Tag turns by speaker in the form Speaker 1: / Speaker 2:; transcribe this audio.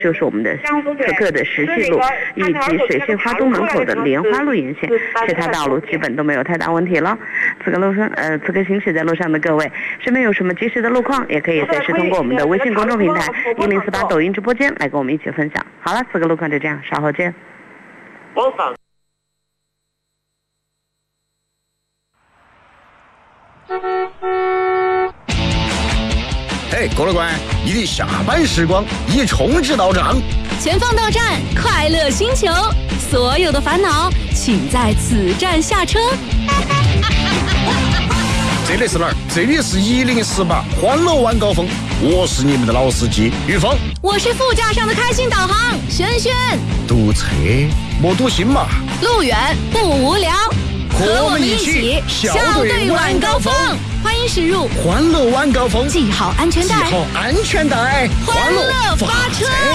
Speaker 1: 就是我们的此刻的石渠路以及水杏花都门口的莲花路沿线，其他道路基本都没有太大问题了。此刻行驶在路上的各位，身边有什么及时的路况，也可以随时通过我们的微信公众平台1048抖音直播间来跟我们一起分享。好了，此刻路况就这样，稍后见。
Speaker 2: 嘿，郭乐官，你的下班时光已充值到账，
Speaker 3: 前方到站，快乐星球，所有的烦恼请在此站下车。
Speaker 2: 这里是哪儿？这里是1018欢乐晚高峰，我是你们的老司机玉峰，
Speaker 3: 我是副驾上的开心导航轩轩。
Speaker 2: 堵车莫堵心嘛，
Speaker 3: 路远不无聊，和我们一起笑对晚高峰。欢迎驶入
Speaker 2: 欢乐晚高峰，
Speaker 3: 系好安全带，
Speaker 2: 欢乐发车。